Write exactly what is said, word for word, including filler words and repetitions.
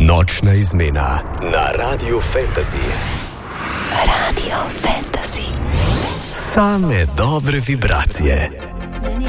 Nočna izmena na Radio Fantasy. Radio Fantasy. Same dobre vibracije.